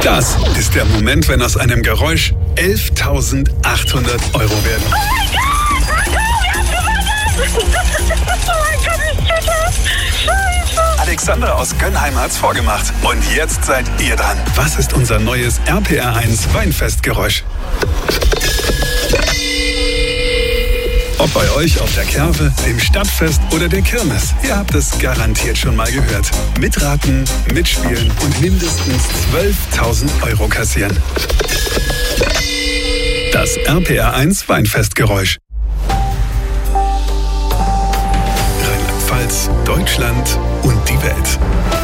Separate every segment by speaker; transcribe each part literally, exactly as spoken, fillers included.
Speaker 1: Das ist der Moment, wenn aus einem Geräusch elftausendachthundert Euro werden.
Speaker 2: Oh mein Gott! Oh mein Gott, ich tue das! Scheiße!
Speaker 1: Alexandra aus Gönnheim hat's vorgemacht. Und jetzt seid ihr dran. Was ist unser neues R P R eins Weinfestgeräusch? Ob bei euch auf der Kerwe, dem Stadtfest oder der Kirmes. Ihr habt es garantiert schon mal gehört. Mitraten, mitspielen und mindestens zwölftausend Euro kassieren. Das R P R eins Weinfestgeräusch. Rheinland-Pfalz, Deutschland und die Welt.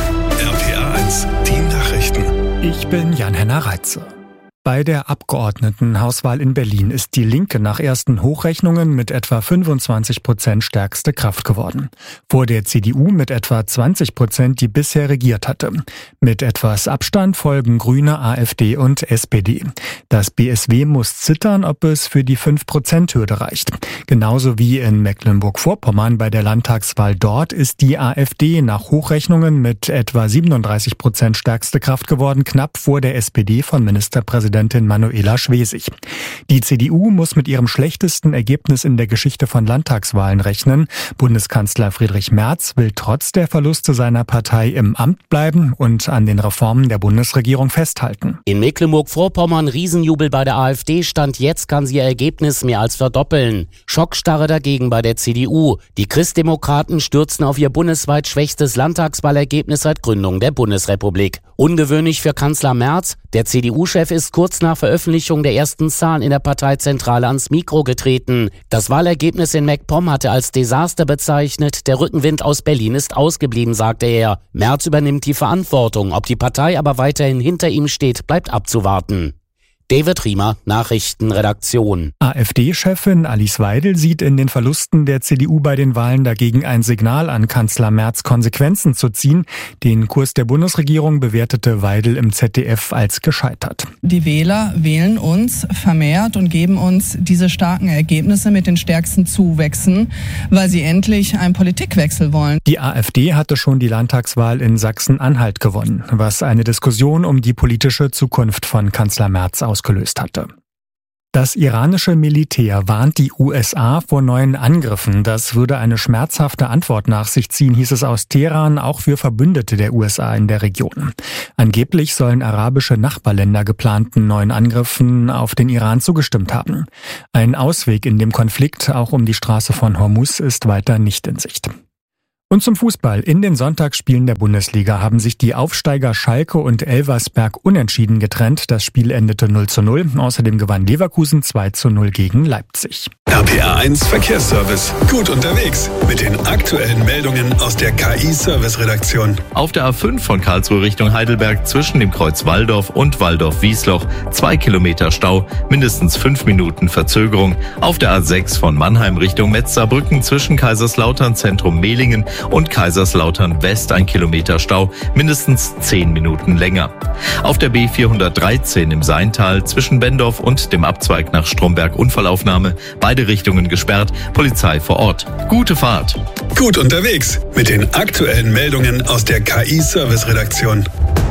Speaker 1: R P R eins, die Nachrichten.
Speaker 3: Ich bin Jan-Henner Reitze. Bei der Abgeordnetenhauswahl in Berlin ist die Linke nach ersten Hochrechnungen mit etwa fünfundzwanzig Prozent stärkste Kraft geworden. Vor der C D U mit etwa zwanzig Prozent, die bisher regiert hatte. Mit etwas Abstand folgen Grüne, AfD und S P D. Das B S W muss zittern, ob es für die fünf Prozent Hürde reicht. Genauso wie in Mecklenburg-Vorpommern bei der Landtagswahl dort ist die AfD nach Hochrechnungen mit etwa siebenunddreißig Prozent stärkste Kraft geworden, knapp vor der S P D von Ministerpräsidentin Manuela Schwesig. Die C D U muss mit ihrem schlechtesten Ergebnis in der Geschichte von Landtagswahlen rechnen. Bundeskanzler Friedrich Merz will trotz der Verluste seiner Partei im Amt bleiben und an den Reformen der Bundesregierung festhalten.
Speaker 4: In Mecklenburg-Vorpommern Riesenjubel bei der AfD, Stand jetzt kann sie ihr Ergebnis mehr als verdoppeln. Schockstarre dagegen bei der C D U. Die Christdemokraten stürzen auf ihr bundesweit schwächstes Landtagswahlergebnis seit Gründung der Bundesrepublik. Ungewöhnlich für Kanzler Merz. Der C D U-Chef ist kurz nach Veröffentlichung der ersten Zahlen in der Parteizentrale ans Mikro getreten. Das Wahlergebnis in MacPom hatte als Desaster bezeichnet. Der Rückenwind aus Berlin ist ausgeblieben, sagte er. Merz übernimmt die Verantwortung. Ob die Partei aber weiterhin hinter ihm steht, bleibt abzuwarten. David Riemer, Nachrichtenredaktion.
Speaker 3: AfD-Chefin Alice Weidel sieht in den Verlusten der C D U bei den Wahlen dagegen ein Signal an Kanzler Merz, Konsequenzen zu ziehen. Den Kurs der Bundesregierung bewertete Weidel im Z D F als gescheitert.
Speaker 5: Die Wähler wählen uns vermehrt und geben uns diese starken Ergebnisse mit den stärksten Zuwächsen, weil sie endlich einen Politikwechsel wollen.
Speaker 3: Die AfD hatte schon die Landtagswahl in Sachsen-Anhalt gewonnen, was eine Diskussion um die politische Zukunft von Kanzler Merz ausgelöst ausgelöst hatte. Das iranische Militär warnt die U S A vor neuen Angriffen. Das würde eine schmerzhafte Antwort nach sich ziehen, hieß es aus Teheran, auch für Verbündete der U S A in der Region. Angeblich sollen arabische Nachbarländer geplanten neuen Angriffen auf den Iran zugestimmt haben. Ein Ausweg in dem Konflikt, auch um die Straße von Hormuz, ist weiter nicht in Sicht. Und zum Fußball. In den Sonntagsspielen der Bundesliga haben sich die Aufsteiger Schalke und Elversberg unentschieden getrennt. Das Spiel endete null zu null. Außerdem gewann Leverkusen zwei zu null gegen Leipzig.
Speaker 1: R P R eins Verkehrsservice. Gut unterwegs mit den aktuellen Meldungen aus der K I-Service-Redaktion.
Speaker 6: Auf der A fünf von Karlsruhe Richtung Heidelberg zwischen dem Kreuz Walldorf und Walldorf-Wiesloch zwei Kilometer Stau, mindestens fünf Minuten Verzögerung. Auf der A sechs von Mannheim Richtung Metzerbrücken zwischen Kaiserslautern Zentrum Mehlingen und Kaiserslautern West ein Kilometer Stau, mindestens zehn Minuten länger. Auf der B vierhundertdreizehn im Seintal zwischen Bendorf und dem Abzweig nach Stromberg Unfallaufnahme, beide Richtungen gesperrt, Polizei vor Ort. Gute Fahrt!
Speaker 1: Gut unterwegs mit den aktuellen Meldungen aus der K I-Service-Redaktion.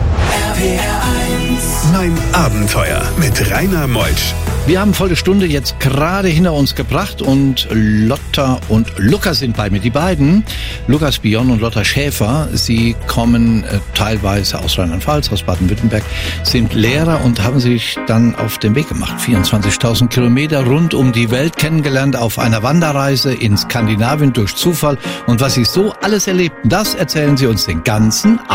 Speaker 7: R P R eins.
Speaker 1: Mein Abenteuer mit Rainer Meutsch.
Speaker 8: Wir haben volle Stunde jetzt gerade hinter uns gebracht und Lotta und Lukas sind bei mir. Die beiden, Lukas Bion und Lotta Schäfer, sie kommen äh, teilweise aus Rheinland-Pfalz, aus Baden-Württemberg, sind Lehrer und haben sich dann auf den Weg gemacht. vierundzwanzigtausend Kilometer rund um die Welt kennengelernt auf einer Wanderreise in Skandinavien durch Zufall. Und was sie so alles erlebten, das erzählen sie uns den ganzen Abend.